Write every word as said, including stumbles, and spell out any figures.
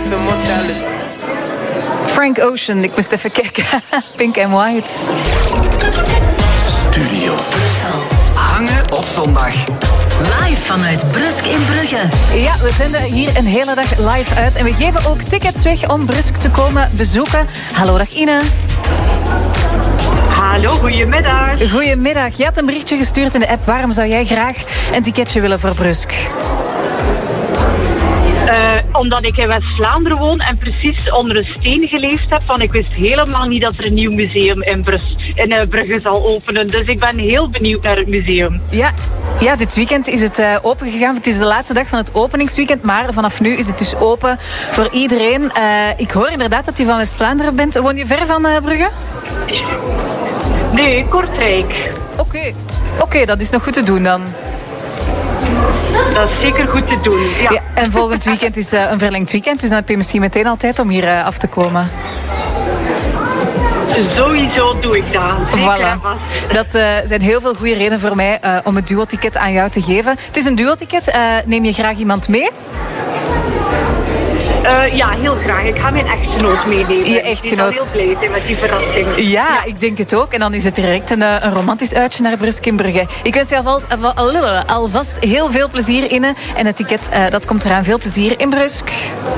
even mortality. Frank Ocean, ik moest even kijken. Pink and White. Studio Brussel. Hangen op zondag. Live vanuit Brusk in Brugge. Ja, we zenden hier een hele dag live uit. En we geven ook tickets weg om Brusk te komen bezoeken. Hallo, dag Ine. Hallo, goedemiddag. Goedemiddag. Je had een berichtje gestuurd in de app. Waarom zou jij graag een ticketje willen voor Brusk? Uh, omdat ik in West-Vlaanderen woon en precies onder een steen geleefd heb. Want ik wist helemaal niet dat er een nieuw museum in, Brus, in uh, Brugge zal openen. Dus ik ben heel benieuwd naar het museum. Ja, ja dit weekend is het uh, open gegaan. Het is de laatste dag van het openingsweekend. Maar vanaf nu is het dus open voor iedereen. Uh, ik hoor inderdaad dat je van West-Vlaanderen bent. Woon je ver van uh, Brugge? Nee, Kortrijk. Oké, okay. Oké, okay, dat is nog goed te doen dan. Dat is zeker goed te doen, ja. Ja, en volgend weekend is uh, een verlengd weekend, dus dan heb je misschien meteen al tijd om hier uh, af te komen. Sowieso doe ik dat. Zeker voilà. Dat uh, zijn heel veel goede redenen voor mij uh, om het duo-ticket aan jou te geven. Het is een duo-ticket. Uh, neem je graag iemand mee? Uh, ja, heel graag. Ik ga mijn echtgenoot meenemen. Je echtgenoot. Ik ben heel blij zijn met die verrassing. Ja, ja, ik denk het ook. En dan is het direct een, een romantisch uitje naar Brusk in Brugge. Ik wens je alvast, alvast heel veel plezier in. En het ticket, uh, dat komt eraan. Veel plezier in Brusk.